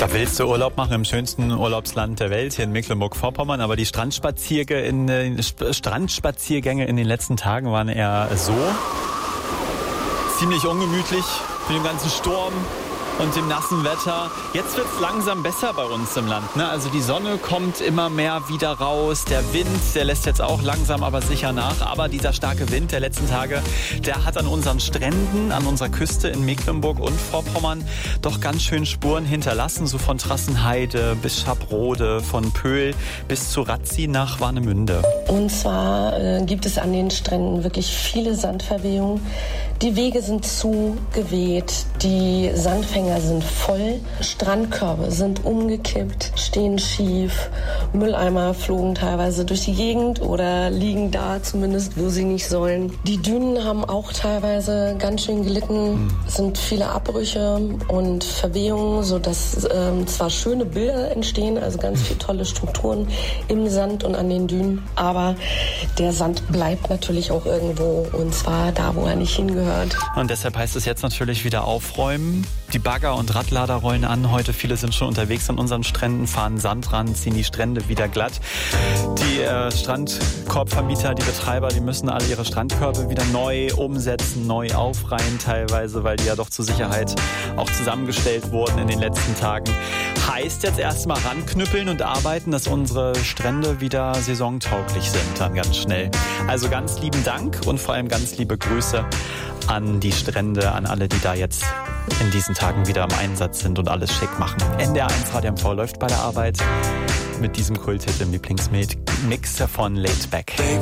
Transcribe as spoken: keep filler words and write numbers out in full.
Da willst du Urlaub machen im schönsten Urlaubsland der Welt, hier in Mecklenburg-Vorpommern. Aber die Strandspaziergänge in, äh, Strandspaziergänge in den letzten Tagen waren eher so ziemlich ungemütlich mit dem ganzen Sturm und dem nassen Wetter. Jetzt wird's langsam besser bei uns im Land, ne? Also die Sonne kommt immer mehr wieder raus. Der Wind, der lässt jetzt auch langsam aber sicher nach. Aber dieser starke Wind der letzten Tage, der hat an unseren Stränden, an unserer Küste in Mecklenburg und Vorpommern doch ganz schön Spuren hinterlassen. So von Trassenheide bis Schabrode, von Pöhl bis zu Razzi nach Warnemünde. Und zwar äh, gibt es an den Stränden wirklich viele Sandverwehungen. Die Wege sind zugeweht, die Sandfänger sind voll, Strandkörbe sind umgekippt, stehen schief, Mülleimer flogen teilweise durch die Gegend oder liegen da zumindest, wo sie nicht sollen. Die Dünen haben auch teilweise ganz schön gelitten, es sind viele Abbrüche und Verwehungen, sodass ähm, zwar schöne Bilder entstehen, also ganz viele tolle Strukturen im Sand und an den Dünen, aber der Sand bleibt natürlich auch irgendwo, und zwar da, wo er nicht hingehört. Und deshalb heißt es jetzt natürlich wieder aufräumen. Die Bagger und Radlader rollen an. Heute viele sind schon unterwegs an unseren Stränden, fahren Sand ran, ziehen die Strände wieder glatt. Die äh, Strandkorbvermieter, die Betreiber, die müssen alle ihre Strandkörbe wieder neu umsetzen, neu aufreihen teilweise, weil die ja doch zur Sicherheit auch zusammengestellt wurden in den letzten Tagen. Heißt jetzt erstmal ranknüppeln und arbeiten, dass unsere Strände wieder saisontauglich sind dann ganz schnell. Also ganz lieben Dank und vor allem ganz liebe Grüße an die Strände, an alle, die da jetzt in diesen Tagen wieder im Einsatz sind und alles schick machen. N D R eins Radio M V läuft bei der Arbeit mit diesem Kulthit im Lieblingsmix von Laid Back.